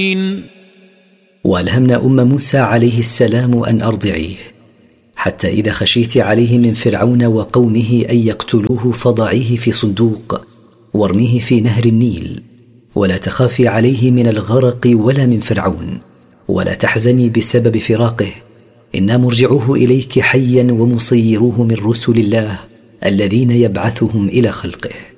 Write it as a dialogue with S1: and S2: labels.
S1: وألهمنا موسى عليه السلام أن أرضعيه، حتى إذا خشيت عليه من فرعون وقومه أن يقتلوه فضعيه في صندوق وارميه في نهر النيل، ولا تخافي عليه من الغرق ولا من فرعون، ولا تحزني بسبب فراقه، إنا مرجعوه إليك حيا ومصيروه من رسل الله الذين يبعثهم إلى خلقه.